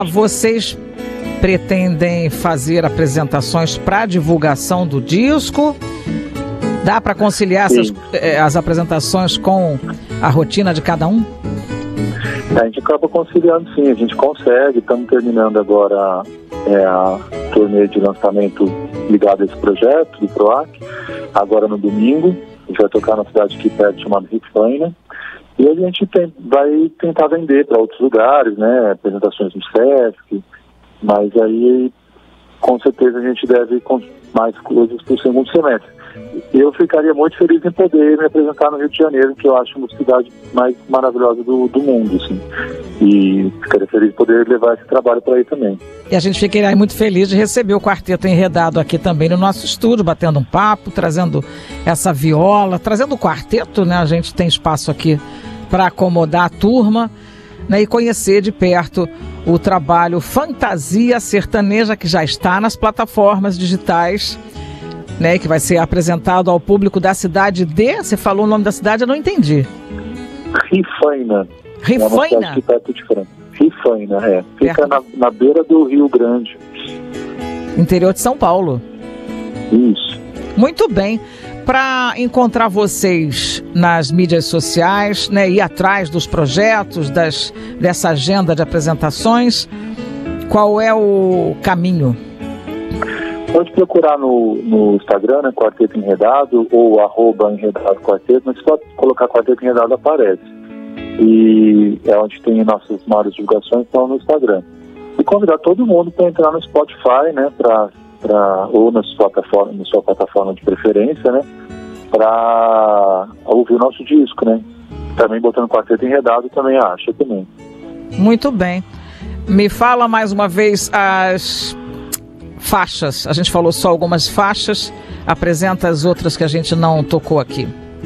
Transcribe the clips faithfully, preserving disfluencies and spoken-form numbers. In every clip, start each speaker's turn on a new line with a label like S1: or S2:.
S1: Vocês pretendem fazer apresentações para divulgação do disco? Dá para conciliar essas, as apresentações com a rotina de cada um?
S2: A gente acaba conciliando, sim, a gente consegue. Estamos terminando agora é, a turnê de lançamento ligada a esse projeto do PROAC, agora no domingo. A gente vai tocar na cidade aqui perto, chamada Rifaina, e a gente tem, vai tentar vender para outros lugares, né, apresentações no Sesc, mas aí com certeza a gente deve com mais coisas para o segundo semestre. Eu ficaria muito feliz em poder me apresentar no Rio de Janeiro, que eu acho uma cidade mais maravilhosa do, do mundo, assim. E ficaria feliz em poder levar esse trabalho para aí também.
S1: E a gente ficaria muito feliz de receber o Quarteto Enredado aqui também no nosso estúdio, batendo um papo, trazendo essa viola, trazendo o quarteto, né? A gente tem espaço aqui para acomodar a turma, né? E conhecer de perto o trabalho Fantasia Sertaneja, que já está nas plataformas digitais, né, que vai ser apresentado ao público da cidade de... Você falou o nome da cidade, eu não entendi.
S2: Rifaina.
S1: Rifaina?
S2: É uma cidade que perto de Franca. Rifaina, é. Fica na, na beira do Rio Grande.
S1: Interior de São Paulo.
S2: Isso.
S1: Muito bem. Para encontrar vocês nas mídias sociais, né, ir atrás dos projetos, das, dessa agenda de apresentações, qual é o caminho?
S2: Pode procurar no, no Instagram, né, Quarteto Enredado, ou arroba Enredado Quarteto, mas se pode colocar Quarteto Enredado, aparece. E é onde tem nossas maiores divulgações, então no Instagram. E convidar todo mundo para entrar no Spotify, né, pra, pra, ou na sua, plataforma, na sua plataforma de preferência, né, para ouvir o nosso disco, né. Também botando Quarteto Enredado também acha também.
S1: Muito bem. Me fala mais uma vez as faixas. A gente falou só algumas faixas, apresenta as outras que a gente não tocou aqui.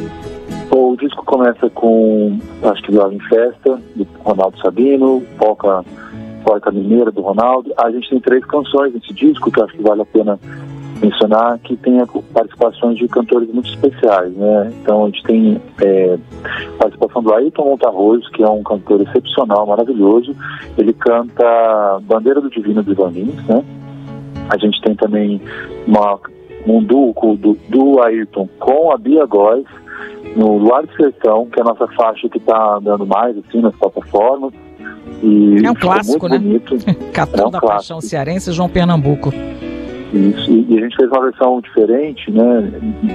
S2: O disco começa com, acho que Viola em Festa, do Ronaldo Sabino, Polca, Polca Mineira, do Ronaldo. A gente tem três canções nesse disco, que eu acho que vale a pena mencionar, que tem participações de cantores muito especiais, né? Então a gente tem é, participação do Ayrton Montarroz, que é um cantor excepcional, maravilhoso. Ele canta Bandeira do Divino dos Ivanins, né? A gente tem também uma, um duo do, do Ayrton com a Bia Góes, no Luar de Sertão, que é a nossa faixa que está andando mais assim nas plataformas. E
S1: é um clássico, né?
S2: Bonito.
S1: Capitão
S2: é um
S1: da
S2: clássico.
S1: Paixão Cearense, João Pernambuco.
S2: Isso, e a gente fez uma versão diferente, né?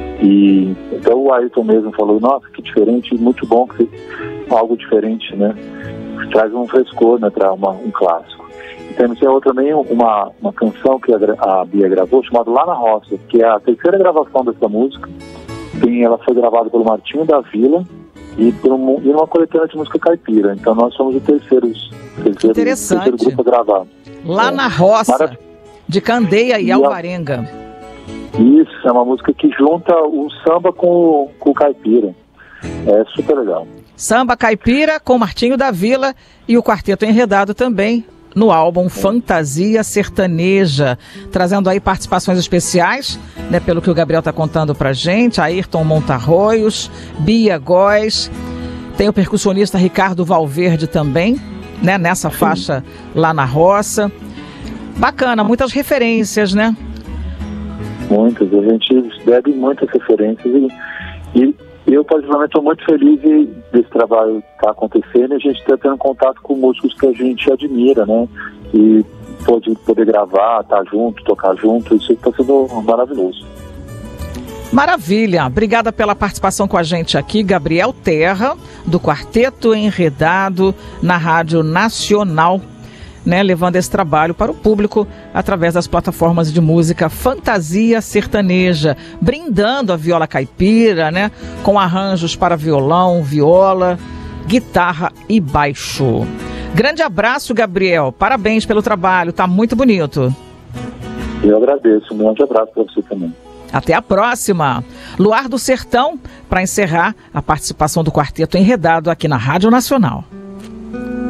S2: E então o Ayrton mesmo falou, nossa, que diferente, muito bom, que algo diferente, né? Traz um frescor, né, para um clássico. Temos também uma, uma canção que a, a Bia gravou, chamada Lá na Roça, que é a terceira gravação dessa música. Tem, ela foi gravada pelo Martinho da Vila e por um, e uma coletânea de música caipira. Então nós somos o terceiro, terceiro, terceiro grupo a gravar.
S1: Lá é, na Roça, marav- de Candeia e, e Alvarenga.
S2: A, isso, é uma música que junta o samba com, com o caipira. É super legal.
S1: Samba caipira com Martinho da Vila e o Quarteto Enredado também, no álbum Fantasia Sertaneja, trazendo aí participações especiais, né, pelo que o Gabriel está contando pra gente, Ayrton Montarroz, Bia Góes, tem o percussionista Ricardo Valverde também, né, nessa faixa Lá na Roça. Bacana, muitas referências, né?
S2: Muitas, a gente bebe muitas referências e, e eu, particularmente, estou muito feliz desse trabalho estar acontecendo e a gente está tendo contato com músicos que a gente admira, né? E pode poder gravar, estar junto, tocar junto, isso está sendo maravilhoso.
S1: Maravilha! Obrigada pela participação com a gente aqui, Gabriel Terra, do Quarteto Enredado, na Rádio Nacional, né, levando esse trabalho para o público através das plataformas de música Fantasia Sertaneja, brindando a viola caipira, né, com arranjos para violão, viola, guitarra e baixo. Grande abraço, Gabriel. Parabéns pelo trabalho, tá muito bonito.
S2: Eu agradeço. Um grande abraço para você também.
S1: Até a próxima. Luar do Sertão, para encerrar a participação do Quarteto Enredado aqui na Rádio Nacional.